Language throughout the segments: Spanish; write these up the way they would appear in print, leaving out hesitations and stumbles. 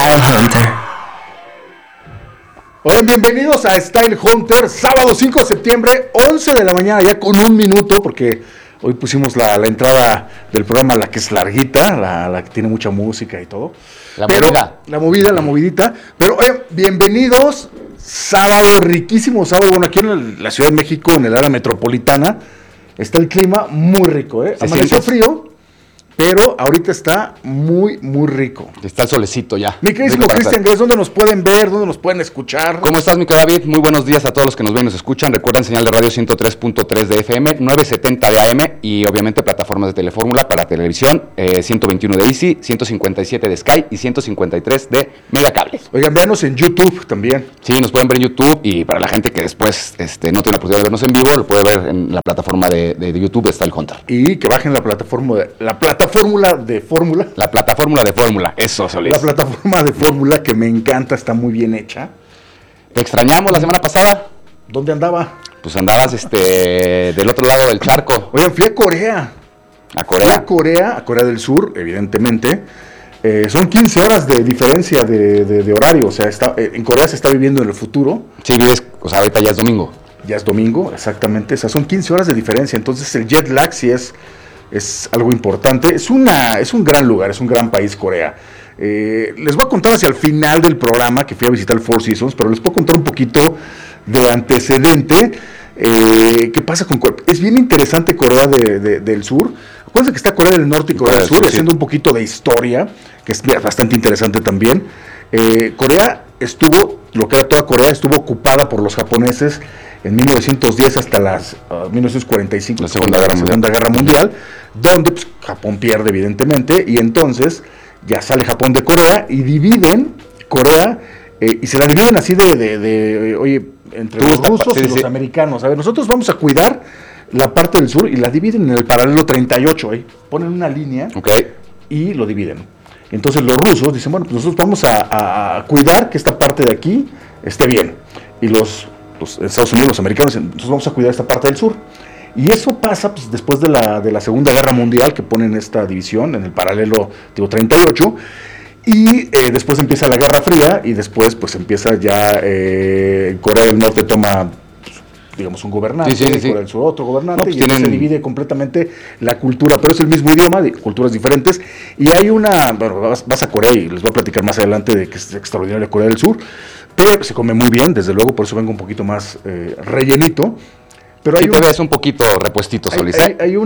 Style Hunter. Oigan, bienvenidos a Style Hunter, sábado 5 de septiembre, 11 de la mañana, ya con un minuto, porque hoy pusimos la entrada del programa, la que es larguita, la que tiene mucha música y todo. La movidita. Pero oigan, bienvenidos, sábado, riquísimo sábado. Bueno, aquí en la Ciudad de México, en el área metropolitana, está el clima muy rico, ¿eh? Amaneció frío, pero ahorita está muy, muy rico. Está el solecito ya. Mi queridísimo Cristian Gress, ¿dónde nos pueden ver? ¿Dónde nos pueden escuchar? ¿Cómo estás, mi querido David? Muy buenos días a todos los que nos ven y nos escuchan. Recuerden señal de radio 103.3 de FM, 970 de AM y obviamente plataformas de Telefórmula para televisión, 121 de Easy, 157 de Sky y 153 de Megacable. Oigan, véanos en YouTube también. Sí, nos pueden ver en YouTube y para la gente que después no tiene la oportunidad de vernos en vivo, lo puede ver en la plataforma de YouTube de Style Hunter. Y que bajen la plataforma de Fórmula. La plataforma de Fórmula, eso, Solís. La plataforma de Fórmula que me encanta, está muy bien hecha. Te extrañamos la semana pasada. ¿Dónde andaba? Pues andabas del otro lado del charco. Oigan, fui a Corea. ¿A Corea? A Corea del Sur, evidentemente. Son 15 horas de diferencia de horario. O sea, en Corea se está viviendo en el futuro. Sí, ahorita ya es domingo. Ya es domingo, exactamente. O sea, son 15 horas de diferencia. Entonces el jet lag sí es algo importante. Es un gran lugar, es un gran país Corea. Les voy a contar hacia el final del programa que fui a visitar el Four Seasons, pero les puedo contar un poquito de antecedente. ¿Qué pasa con Corea? Es bien interesante Corea del Sur. Acuérdense que está Corea del Norte y Corea del Sur, haciendo un poquito de historia, que es bastante interesante también. Corea lo que era toda Corea, estuvo ocupada por los japoneses en 1910 hasta 1945, la Segunda Guerra Mundial, donde pues, Japón pierde evidentemente, y entonces ya sale Japón de Corea y dividen Corea, y se la dividen así oye, entre los rusos y los americanos. A ver, nosotros vamos a cuidar la parte del sur y la dividen en el paralelo 38, ponen una línea y lo dividen. Entonces los rusos dicen, bueno, pues nosotros vamos a cuidar que esta parte de aquí esté bien, y los Estados Unidos, los americanos, entonces vamos a cuidar esta parte del sur. Y eso pasa pues, después de la Segunda Guerra Mundial, que ponen esta división en el paralelo 38, y después empieza la Guerra Fría, y después pues empieza ya Corea del Norte toma, digamos, un gobernante, Corea del Sur otro gobernante, y se divide completamente la cultura, pero es el mismo idioma, de culturas diferentes, y hay vas a Corea, y les voy a platicar más adelante de que es extraordinaria Corea del Sur, pero se come muy bien, desde luego, por eso vengo un poquito más rellenito. Pero te ves un poquito repuestito, Solís. Hay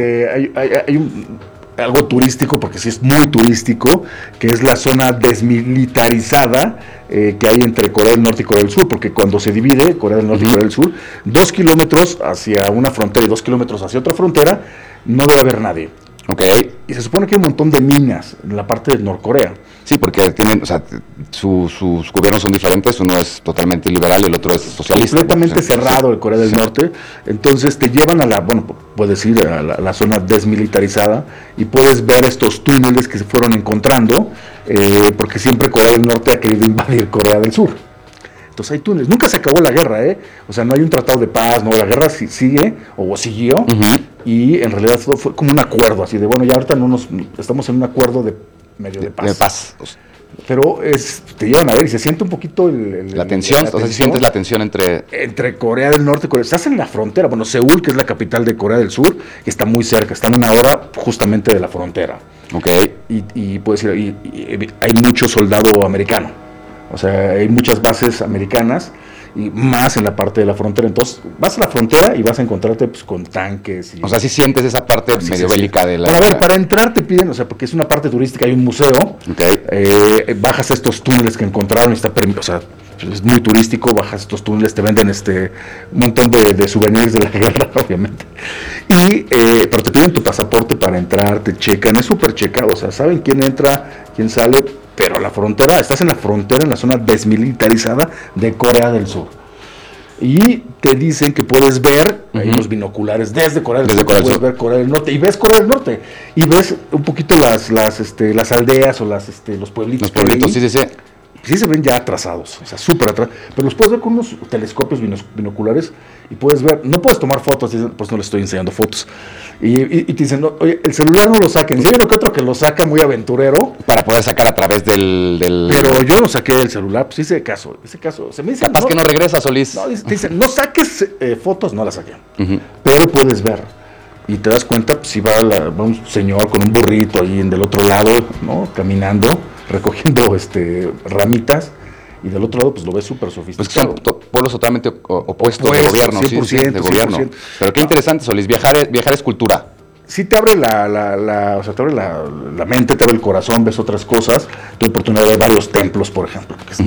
algo turístico, porque sí es muy turístico, que es la zona desmilitarizada que hay entre Corea del Norte y Corea del Sur, porque cuando se divide Corea del Norte y Corea del Sur, 2 kilómetros hacia una frontera y 2 kilómetros hacia otra frontera, no debe haber nadie. Y se supone que hay un montón de minas en la parte de Norcorea. Sí, porque tienen, sus gobiernos son diferentes, uno es totalmente liberal y el otro es socialista. Completamente cerrado el Corea del Norte, entonces te llevan puedes ir a la zona desmilitarizada y puedes ver estos túneles que se fueron encontrando, porque siempre Corea del Norte ha querido invadir Corea del Sur. Entonces hay túneles, nunca se acabó la guerra, o sea, no hay un tratado de paz, no, la guerra sigue, o siguió, y en realidad fue como un acuerdo, así de, bueno, ya ahorita estamos en un acuerdo de paz. Pero te llevan a ver y se siente un poquito la tensión, si sientes la tensión entre Corea del Norte y Corea. Estás en la frontera, bueno, Seúl, que es la capital de Corea del Sur, que está muy cerca, está en una hora justamente de la frontera. Y puedes ir, y hay mucho soldado americano. O sea, hay muchas bases americanas y más en la parte de la frontera. Entonces, vas a la frontera y vas a encontrarte pues, con tanques. O sea, sí sientes esa parte medio bélica de la... Pero a ver, para entrar te piden, porque es una parte turística, hay un museo, bajas a estos túneles que encontraron, es muy turístico, bajas estos túneles, te venden un montón de souvenirs de la guerra, obviamente. Pero te piden tu pasaporte para entrar, te checan, es súper checado, o sea, saben quién entra, quién sale. Pero la frontera, estás en la frontera, en la zona desmilitarizada de Corea del Sur. Y te dicen que puedes ver, hay unos binoculares desde Corea del Sur, puedes ver Corea del Norte, y ves Corea del Norte, y ves un poquito las aldeas o los pueblitos. Los pueblitos, sí. Sí se ven ya atrasados, o sea, súper atrasados, pero los puedes ver con unos telescopios binoculares y puedes ver, no puedes tomar fotos, pues no les estoy enseñando fotos, Y te dicen, no, oye, el celular no lo saquen. Sí, hay uno que otro que lo saca muy aventurero. Para poder sacar a través del... Pero yo no saqué el celular, pues hice caso. Se me dice, capaz no, que no regresa, Solís. No, te dicen, no saques fotos, no las saqué. Uh-huh. Pero puedes ver. Y te das cuenta, pues si va un señor con un burrito ahí del otro lado, ¿no? Caminando, recogiendo ramitas. Y del otro lado, pues lo ves súper sofisticado. Pues son pueblos totalmente opuestos de gobierno. 100%, sí, de gobierno. 100%. Pero qué interesante, Solís, viajar es cultura. Sí te abre o sea, te abre la mente, te abre el corazón, ves otras cosas. Tuve oportunidad de ver varios templos, por ejemplo, que es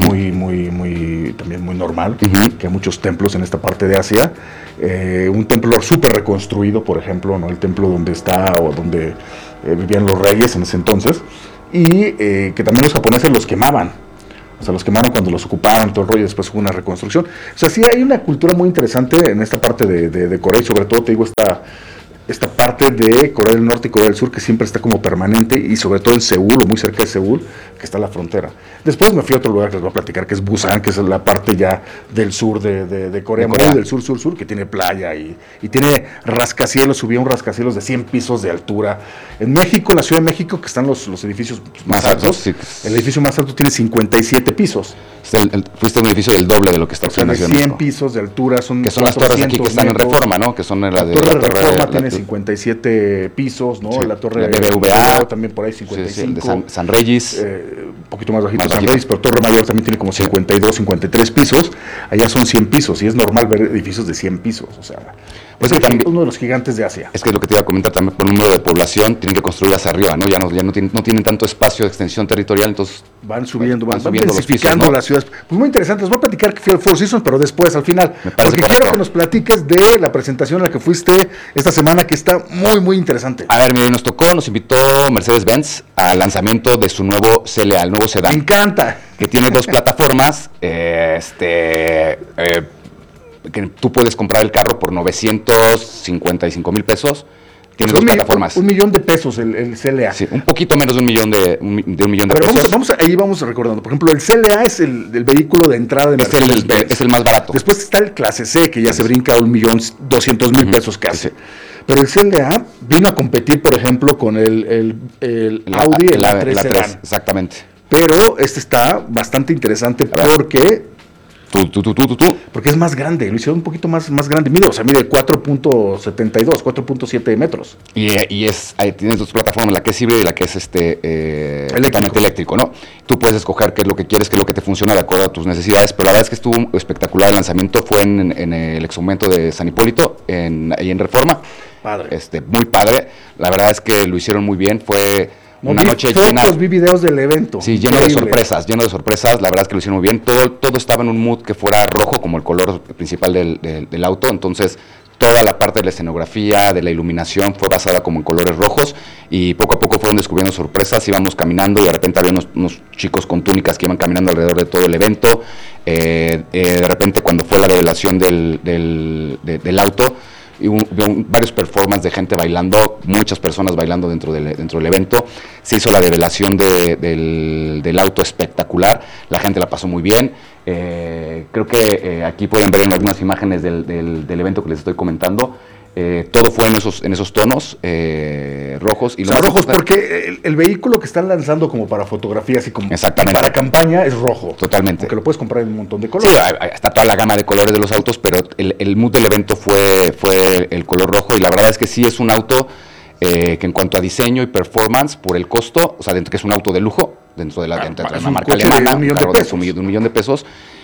también muy normal, que hay muchos templos en esta parte de Asia. Un templo súper reconstruido, por ejemplo, ¿no? El templo donde donde vivían los reyes en ese entonces. Y que también los japoneses los quemaban. O sea, los quemaron cuando los ocuparon, todo el rollo, y después hubo una reconstrucción. O sea, sí hay una cultura muy interesante en esta parte de Corea, y sobre todo, te digo, esta parte de Corea del Norte y Corea del Sur, que siempre está como permanente, y sobre todo en Seúl, o muy cerca de Seúl, que está la frontera. Después me fui a otro lugar que les voy a platicar, que es Busan, que es la parte ya del sur de Corea, muy del sur, que tiene playa y tiene rascacielos. Subí a un rascacielos de 100 pisos de altura. En México, en la Ciudad de México, que están los edificios más altos, sí. El edificio más alto tiene 57 pisos. Fuiste a un edificio del doble de lo que está aquí en la Ciudad de México. 100 pisos de altura, que son las torres aquí que están en Reforma, ¿no? Que son la torre Reforma tiene 57 pisos, ¿no? Sí, la torre de BBVA también por ahí 55. Sí, de San Reyes. Un poquito más bajito San Reyes, pero Torre Mayor también tiene como 52, 53 pisos. Allá son 100 pisos y es normal ver edificios de 100 pisos, o sea, pues es uno de los gigantes de Asia. Es que es lo que te iba a comentar también, por número de población tienen que construir hacia arriba, ¿no? Ya no tienen tanto espacio de extensión territorial, entonces van subiendo los pisos, ¿no? Las ciudades. Pues muy interesante, les voy a platicar que fui al Four Seasons, pero después, al final, porque quiero que nos platiques de la presentación a la que fuiste esta semana, que está muy interesante. A ver, mire, nos invitó Mercedes-Benz al lanzamiento de su nuevo CLA, el nuevo sedán. Me encanta. Que tiene dos plataformas, que tú puedes comprar el carro por 955 mil pesos. Tiene dos plataformas. $1 millón de pesos el CLA. Sí, un poquito menos de un millón de pesos. Ahí vamos recordando. Por ejemplo, el CLA es el vehículo de entrada de Mercedes-Benz. Es el más barato. Después está el clase C, que ya se brinca a $1.200.000 pesos casi. Sí. Pero el CLA vino a competir, por ejemplo, con el Audi, el A3 Sedan. Exactamente. Pero está bastante interesante porque... Porque es más grande, lo hicieron un poquito más grande. Mide 4.72, 4.7 metros. Y ahí tienes dos plataformas, la que es híbrido y la que es totalmente eléctrico, ¿no? Tú puedes escoger qué es lo que quieres, qué es lo que te funciona de acuerdo a tus necesidades, pero la verdad es que estuvo espectacular el lanzamiento. Fue en el exmomento de San Hipólito, ahí en Reforma. Padre. Muy padre. La verdad es que lo hicieron muy bien. Fue una noche llena. Vi videos del evento. Sí, lleno de sorpresas. La verdad es que lo hicieron muy bien. Todo estaba en un mood que fuera rojo, como el color principal del auto. Entonces, toda la parte de la escenografía, de la iluminación, fue basada como en colores rojos. Y poco a poco fueron descubriendo sorpresas. Íbamos caminando y de repente había unos chicos con túnicas que iban caminando alrededor de todo el evento. De repente, cuando fue la revelación del auto, y hubo varios performances de gente bailando, muchas personas bailando dentro del evento. Se hizo la revelación del auto espectacular, la gente la pasó muy bien. Creo que aquí pueden ver en algunas imágenes del evento que les estoy comentando. Todo fue en esos tonos rojos. Y rojos porque el vehículo que están lanzando como para fotografías y como para campaña es rojo. Totalmente. Porque lo puedes comprar en un montón de colores. Sí, está toda la gama de colores de los autos, pero el mood del evento fue el color rojo. Y la verdad es que sí es un auto que en cuanto a diseño y performance, por el costo, o sea, dentro que es un auto de lujo, dentro de una marca alemana, de $1 millón de pesos,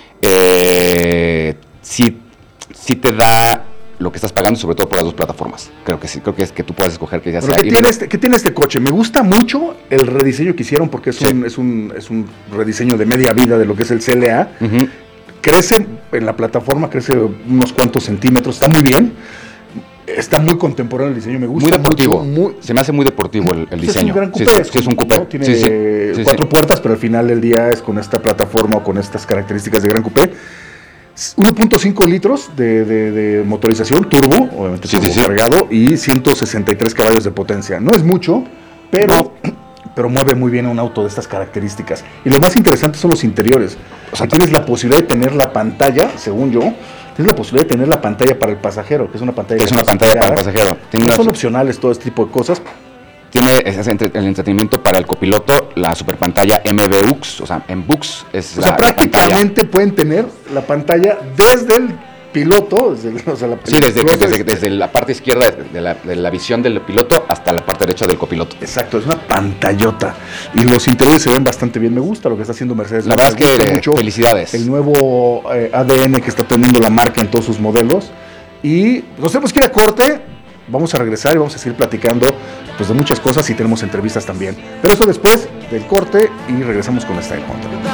sí te da lo que estás pagando, sobre todo por las dos plataformas. Creo que sí, creo que es que tú puedes escoger que ya sea. ¿Qué tiene este coche? Me gusta mucho el rediseño que hicieron porque es un rediseño de media vida de lo que es el CLA. Uh-huh. Crece en la plataforma, crece unos cuantos centímetros, está muy bien. Está muy contemporáneo el diseño, me gusta. Muy deportivo. Se me hace muy deportivo el diseño. Es un gran coupé. Sí, es un coupé. ¿No? Tiene 4 puertas, pero al final del día es con esta plataforma o con estas características de gran coupé. 1.5 litros de motorización, turbo, obviamente turbo cargado, y 163 caballos de potencia. No es mucho, pero pero mueve muy bien un auto de estas características. Y lo más interesante son los interiores. O sea, tienes la posibilidad de tener la pantalla, según yo, tienes la posibilidad de tener la pantalla para el pasajero, que es una pantalla Es una pantalla para el pasajero. No son opcionales todo este tipo de cosas. Tiene el entretenimiento para el copiloto, la super pantalla MBUX, o sea, en Bux es la prácticamente pantalla. Pueden tener la pantalla desde el piloto, desde la parte izquierda de la visión del piloto hasta la parte derecha del copiloto. Exacto, es una pantallota. Y los interiores se ven bastante bien, me gusta lo que está haciendo Mercedes. La verdad es que mucho felicidades. El nuevo ADN que está teniendo la marca en todos sus modelos. Y nos tenemos que ir a corte. Vamos a regresar y vamos a seguir platicando pues de muchas cosas y tenemos entrevistas también. Pero eso después del corte y regresamos con Style Hunter.